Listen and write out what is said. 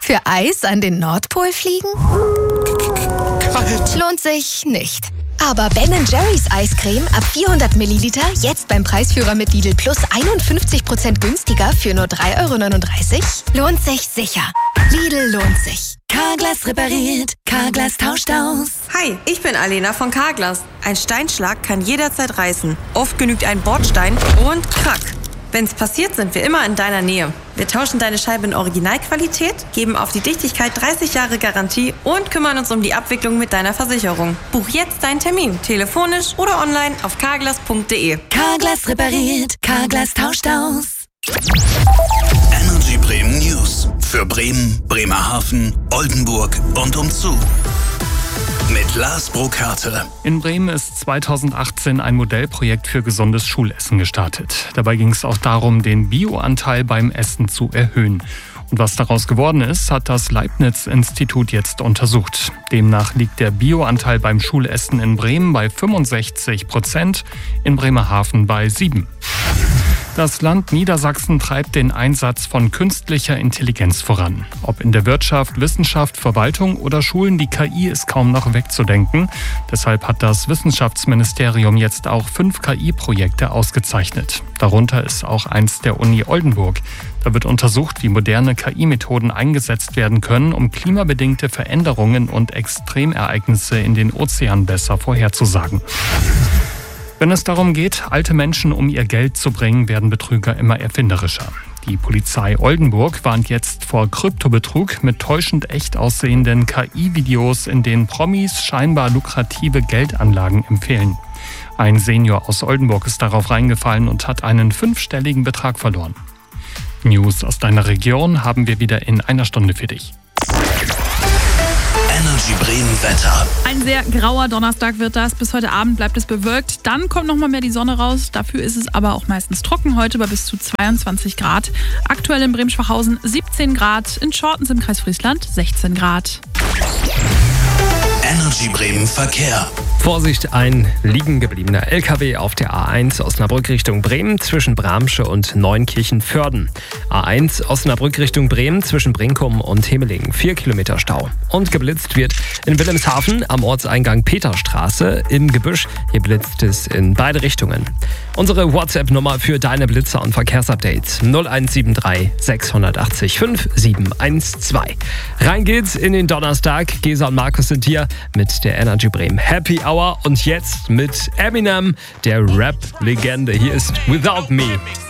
Für Eis an den Nordpol fliegen? Kalt. Lohnt sich nicht. Aber Ben & Jerry's Eiscreme ab 400 Milliliter jetzt beim Preisführer mit Lidl Plus 51% günstiger für nur 3,39 €? Lohnt sich sicher. Lidl lohnt sich. Carglass repariert, Carglass tauscht aus. Hi, ich bin Alena von Carglass. Ein Steinschlag kann jederzeit reißen. Oft genügt ein Bordstein und krack. Wenn's passiert, sind wir immer in deiner Nähe. Wir tauschen deine Scheibe in Originalqualität, geben auf die Dichtigkeit 30 Jahre Garantie und kümmern uns um die Abwicklung mit deiner Versicherung. Buch jetzt deinen Termin, telefonisch oder online auf carglass.de. Carglass repariert, Carglass tauscht aus. Energy Bremen News. Für Bremen, Bremerhaven, Oldenburg und umzu. Mit Lars Brokarte. In Bremen ist 2018 ein Modellprojekt für gesundes Schulessen gestartet. Dabei ging es auch darum, den Bioanteil beim Essen zu erhöhen. Und was daraus geworden ist, hat das Leibniz-Institut jetzt untersucht. Demnach liegt der Bioanteil beim Schulessen in Bremen bei 65%, in Bremerhaven bei 7%. Das Land Niedersachsen treibt den Einsatz von künstlicher Intelligenz voran. Ob in der Wirtschaft, Wissenschaft, Verwaltung oder Schulen, die KI ist kaum noch wegzudenken. Deshalb hat das Wissenschaftsministerium jetzt auch 5 KI-Projekte ausgezeichnet. Darunter ist auch eins der Uni Oldenburg. Da wird untersucht, wie moderne KI-Methoden eingesetzt werden können, um klimabedingte Veränderungen und Extremereignisse in den Ozeanen besser vorherzusagen. Wenn es darum geht, alte Menschen um ihr Geld zu bringen, werden Betrüger immer erfinderischer. Die Polizei Oldenburg warnt jetzt vor Kryptobetrug mit täuschend echt aussehenden KI-Videos, in denen Promis scheinbar lukrative Geldanlagen empfehlen. Ein Senior aus Oldenburg ist darauf reingefallen und hat einen 5-stelligen Betrag verloren. News aus deiner Region haben wir wieder in einer Stunde für dich. Energy Bremen Wetter. Ein sehr grauer Donnerstag wird das. Bis heute Abend bleibt es bewölkt. Dann kommt noch mal mehr die Sonne raus. Dafür ist es aber auch meistens trocken. Heute bei bis zu 22 Grad. Aktuell in Bremen-Schwachhausen 17 Grad. In Schortens im Kreis Friesland 16 Grad. Energy Bremen Verkehr. Vorsicht, ein liegen gebliebener LKW auf der A1 Osnabrück Richtung Bremen zwischen Bramsche und Neunkirchen-Vörden. A1 Osnabrück Richtung Bremen zwischen Brinkum und Hemelingen 4 Kilometer Stau. Und geblitzt wird in Wilhelmshaven am Ortseingang Peterstraße im Gebüsch. Hier blitzt es in beide Richtungen. Unsere WhatsApp-Nummer für deine Blitzer und Verkehrsupdates 0173 680 5712. Rein geht's in den Donnerstag. Gesa und Markus sind hier mit der Energy Bremen Happy Hour und jetzt mit Eminem, der Rap-Legende. Hier ist Without Me.